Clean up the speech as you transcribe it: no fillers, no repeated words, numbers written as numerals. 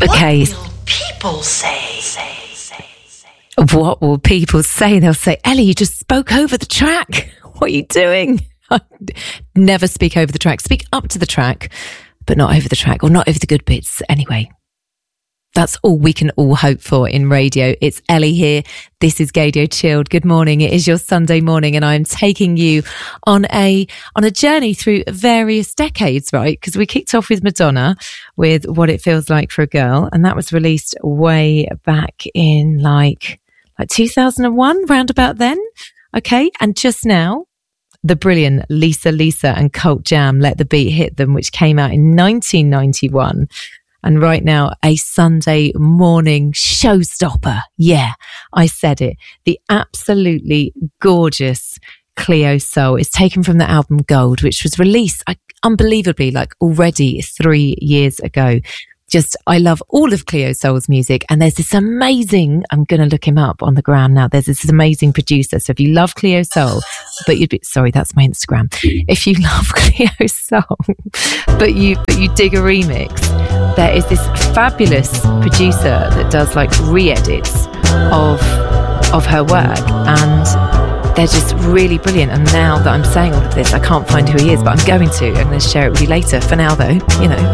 Okay. What will people say? What will people say? They'll say, Ellie, you just spoke over the track. What are you doing? Never speak over the track. Speak up to the track, but not over the track, or not over the good bits. Anyway, that's all we can all hope for in radio. It's Ellie here. This is Gaydio Chilled. Good morning. It is your Sunday morning, and I'm taking you on a journey through various decades, right? Because we kicked off with Madonna with What It Feels Like for a Girl, and that was released way back in like 2001, round about then. Okay. And just now, the brilliant Lisa and Cult Jam, Let the Beat Hit Them, which came out in 1991. And right now, a Sunday morning showstopper. Yeah, I said it. The absolutely gorgeous Cleo Sol is taken from the album Gold, which was released unbelievably already 3 years ago. I love all of Cleo Sol's music. And there's this amazing, I'm going to look him up on the gram now. There's this amazing producer. So if you love Cleo Sol, sorry, that's my Instagram. If you love Cleo Sol, but you dig a remix, there is this fabulous producer that does re-edits of her work. And they're just really brilliant. And now that I'm saying all of this, I can't find who he is, but I'm going to share it with you later. For now though,